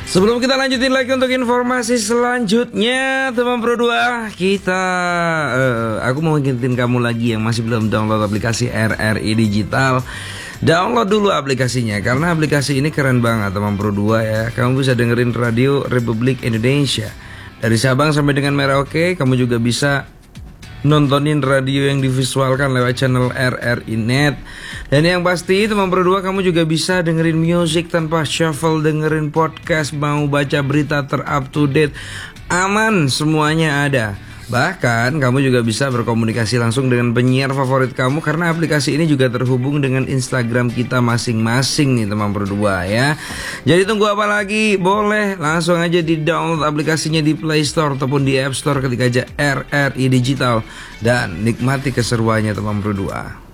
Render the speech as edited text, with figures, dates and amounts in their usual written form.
Sebelum kita lanjutin lagi untuk informasi selanjutnya, teman Pro 2, aku mau ngingetin kamu lagi yang masih belum download aplikasi RRI Digital. Download dulu aplikasinya, karena aplikasi ini keren banget teman Pro 2 ya. Kamu bisa dengerin radio Republik Indonesia dari Sabang sampai dengan Merauke. Kamu juga bisa nontonin radio yang divisualkan lewat channel RRI Net. Dan yang pasti teman Pro 2, kamu juga bisa dengerin music tanpa shuffle, dengerin podcast, mau baca berita ter-up to date, aman, semuanya ada. Bahkan kamu juga bisa berkomunikasi langsung dengan penyiar favorit kamu, karena aplikasi ini juga terhubung dengan Instagram kita masing-masing nih teman Pro 2 ya. Jadi tunggu apa lagi? Boleh langsung aja di download aplikasinya di Play Store ataupun di App Store, ketika aja RRI Digital dan nikmati keseruannya teman Pro 2.